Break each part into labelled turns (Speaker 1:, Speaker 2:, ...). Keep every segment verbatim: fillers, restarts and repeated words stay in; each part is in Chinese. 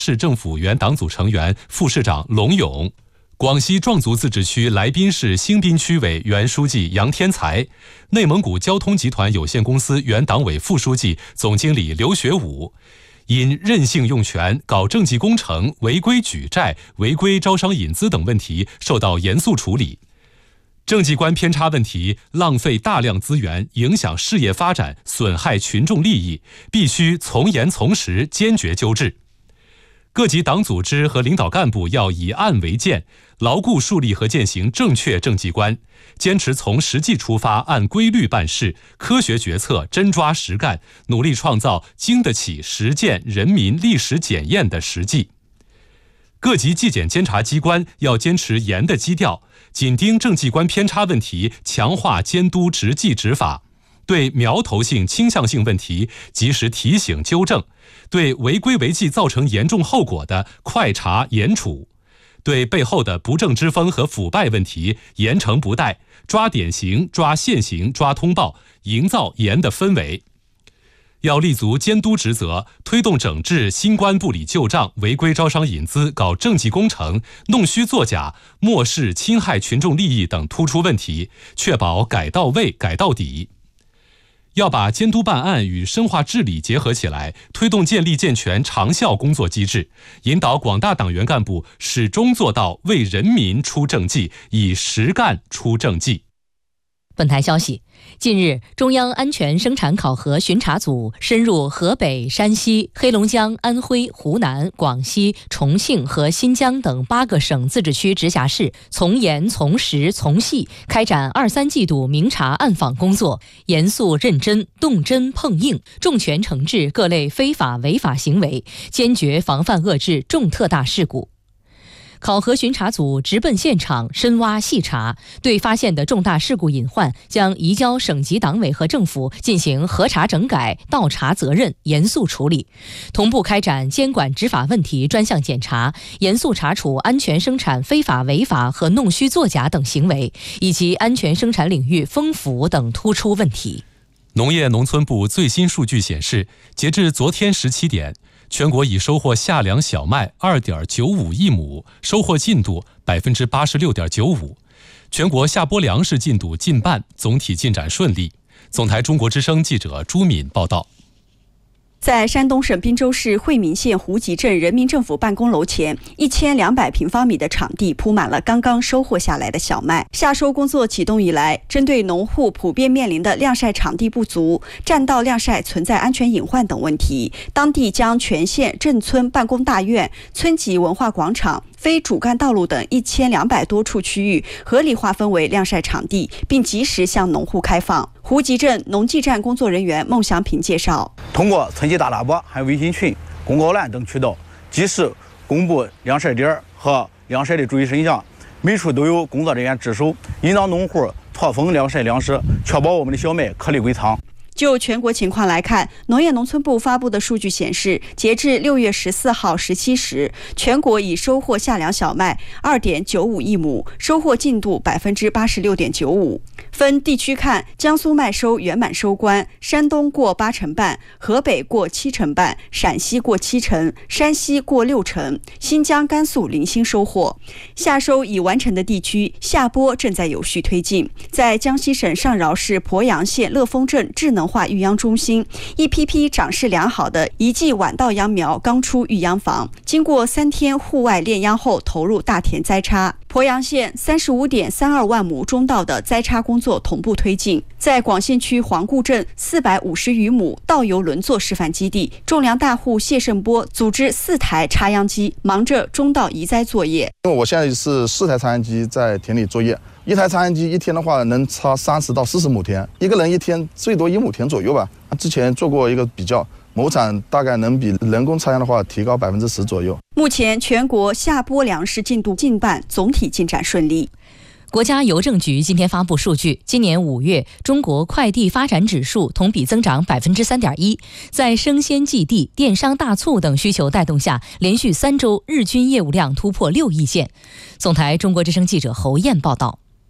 Speaker 1: 市政府原党组成员、副市长龙勇，广西壮族自治区来宾市兴滨区委原书记杨天才，内蒙古交通集团有限公司原党委副书记、总经理刘学武，因任性用权、搞政绩工程、违规举债、违规招商引资等问题受到严肃处理。政绩观偏差问题浪费大量资源，影响事业发展，损害群众利益，必须从严从实，坚决纠治。各级党组织和领导干部要以案为鉴，牢固树立和践行正确政绩观，坚持从实际出发，按规律办事，科学决策，真抓实干，努力创造经得起实践人民历史检验的实际。各级纪检监察机关要坚持严的基调，紧盯政绩观偏差问题，强化监督执纪执法，对苗头性、倾向性问题及时提醒纠正，对违规违纪造成严重后果的快查严处，对背后的不正之风和腐败问题严惩不贷，抓典型、抓现行、抓通报，营造严的氛围。要立足监督职责，推动整治新官不理旧账、违规招商引资、搞政绩工程、弄虚作假、漠视侵害群众利益等突出问题，确保改到位、改到底。要把监督办案与深化治理结合起来，推动建立健全长效工作机制，引导广大党员干部始终做到为人民出政绩，以实干出政绩。
Speaker 2: 本台消息，近日，中央安全生产考核巡查组深入河北、山西、黑龙江、安徽、湖南、广西、重庆和新疆等八个省自治区直辖市，从严从实从细开展二三季度明察暗访工作，严肃认真、动真碰硬，重拳惩治各类非法违法行为，坚决防范遏制重特大事故。考核巡查组直奔现场，深挖细查，对发现的重大事故隐患将移交省级党委和政府进行核查整改、倒查责任，严肃处理，同步开展监管执法问题专项检查，严肃查处安全生产非法违法和弄虚作假等行为，以及安全生产领域风腐等突出问题。
Speaker 1: 农业农村部最新数据显示，截至昨天十七点，全国已收获夏粮小麦 二点九五亿亩，收获进度 百分之八十六点九五， 全国下播粮食进度近半，总体进展顺利。总台中国之声记者朱敏报道。
Speaker 3: 在山东省滨州市惠民县胡集镇人民政府办公楼前，一千两百平方米的场地铺满了刚刚收获下来的小麦。夏收工作启动以来，针对农户普遍面临的晾晒场地不足、占道晾晒存在安全隐患等问题，当地将全县镇村办公大院、村级文化广场、非主干道路等一千两百多处区域合理划分为晾晒场地，并及时向农户开放。胡集镇农技站工作人员孟祥平介绍，
Speaker 4: 通过村级大喇叭、还有微信群、公告栏等渠道，及时公布晾晒点和晾晒的注意事项，每处都有工作人员值守，引导农户错峰晾晒粮食，确保我们的小麦颗粒归仓。
Speaker 3: 就全国情况来看，农业农村部发布的数据显示，截至六月十四号十七时，全国已收获夏粮小麦 二点九五亿亩，收获进度 百分之八十六点九五。分地区看，江苏麦收圆满收官，山东过八成半，河北过七成半，陕西过七成，山西过六成，新疆、甘肃零星收获。夏收已完成的地区，下播正在有序推进。在江西省上饶市鄱阳县乐丰镇智能化育秧中心，一批批长势良好的一季晚稻秧苗刚出育秧房，经过三天户外炼秧后投入大田栽插。鄱阳县 三十五点三二万亩中稻的栽插工作同步推进。在广县区黄固镇四百五十余亩稻油轮作示范基地，种粮大户谢胜波组织四台插秧机，忙着中稻移栽作业。
Speaker 5: 因为我现在是四台插秧机在田里作业，一台插秧机一天的话能插三十到四十亩田，一个人一天最多一亩田左右吧。之前做过一个比较，亩产大概能比人工插秧的话提高百分之十左右。
Speaker 3: 目前全国下播粮食进度近半，总体进展顺利。
Speaker 2: 国家邮政局今天发布数据，今年五月中国快递发展指数同比增长 百分之三点一， 在生鲜寄递、电商大促等需求带动下，连续三周日均业务量突破六亿件。总台中国之声记者侯燕报道。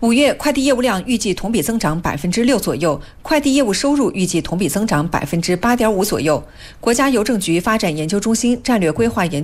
Speaker 6: 五月快递业务量预计同比增长百分之六左右，快递业务收入预计同比增长百分之八点五左右。国家邮政局发展研究中心战略规划研